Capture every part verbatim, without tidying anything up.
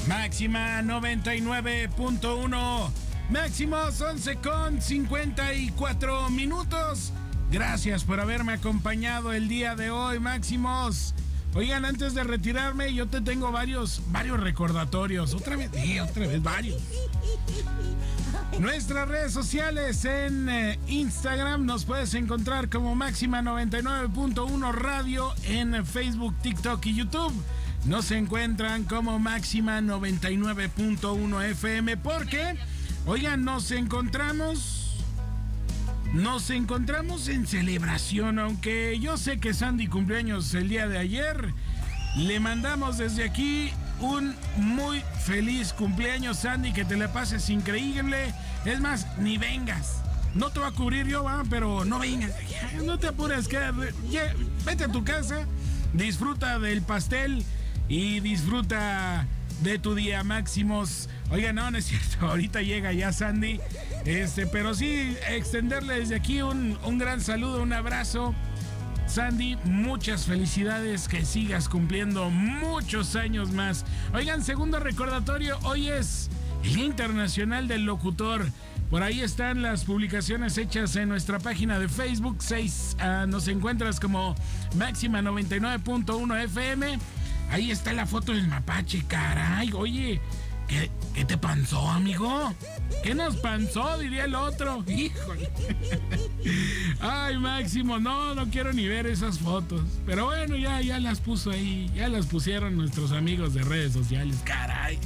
Máxima noventa y nueve punto uno. Máximos once con cincuenta y cuatro minutos. Gracias por haberme acompañado el día de hoy, Máximos. Oigan, antes de retirarme, yo te tengo varios, varios recordatorios. Otra vez, sí, otra vez, varios. Nuestras redes sociales en eh, Instagram nos puedes encontrar como Máxima noventa y nueve punto uno Radio, en Facebook, TikTok y YouTube. Nos encuentran como Máxima noventa y nueve punto uno F M porque, oigan, nos encontramos, nos encontramos en celebración, aunque yo sé que Sandy cumpleaños el día de ayer. Le mandamos desde aquí un muy feliz cumpleaños, Sandy, que te la pases increíble. Es más, ni vengas. No te voy a cubrir yo, ¿va? Pero no vengas. No te apures, que, ya, vete a tu casa, disfruta del pastel y disfruta de tu día, Máximos. Oiga, no, no es cierto, ahorita llega ya Sandy. Este, pero sí, extenderle desde aquí un, un gran saludo, un abrazo. Sandy, muchas felicidades, que sigas cumpliendo muchos años más. Oigan, segundo recordatorio, hoy es el Día Internacional del Locutor. Por ahí están las publicaciones hechas en nuestra página de Facebook. seis, uh, nos encuentras como Máxima noventa y nueve punto uno F M. Ahí está la foto del mapache, caray. Oye, ¿qué, qué te panzó, amigo? ¿Qué nos panzó? Diría el otro. Híjole. Ay, Máximo, no, no quiero ni ver esas fotos. Pero bueno, ya, ya las puso ahí. Ya las pusieron nuestros amigos de redes sociales, caray.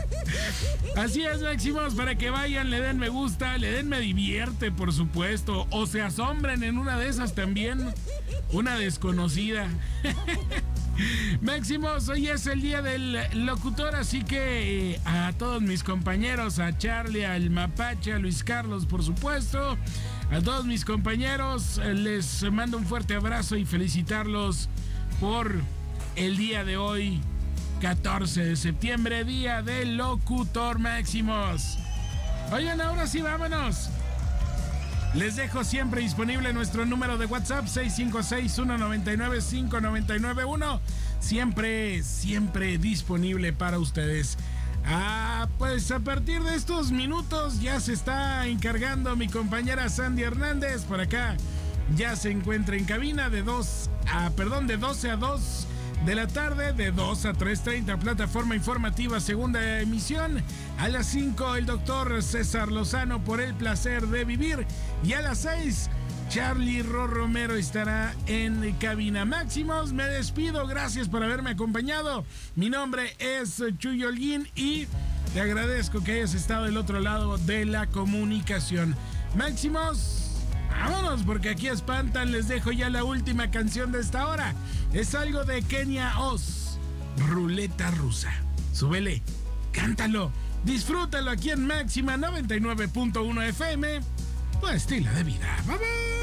Así es, Máximos, para que vayan, le den me gusta, le den me divierte, por supuesto. O se asombren en una de esas también. Una desconocida. Máximos, hoy es el día del locutor, así que eh, a todos mis compañeros, a Charlie, al Mapache, a Luis Carlos, por supuesto, a todos mis compañeros, eh, les mando un fuerte abrazo y felicitarlos por el día de hoy, catorce de septiembre, día del locutor, Máximos. Oigan, ahora sí, vámonos. Les dejo siempre disponible nuestro número de WhatsApp, seis cinco seis, uno nueve nueve, cinco nueve nueve uno. Siempre, siempre disponible para ustedes. Ah, pues a partir de estos minutos ya se está encargando mi compañera Sandy Hernández. Por acá ya se encuentra en cabina de dos a, perdón, de doce a dos de la tarde, de dos a tres treinta, plataforma informativa, segunda emisión. A las cinco, el doctor César Lozano, por el placer de vivir. Y a las seis, Charlie Ro Romero estará en cabina. Máximos, me despido, gracias por haberme acompañado. Mi nombre es Chuy Holguín y te agradezco que hayas estado del otro lado de la comunicación. Máximos, vámonos, porque aquí espantan. Les dejo ya la última canción de esta hora. Es algo de Kenia Oz, Ruleta Rusa. Súbele, cántalo, disfrútalo aquí en Máxima noventa y nueve punto uno F M, tu estilo de vida. Bye bye.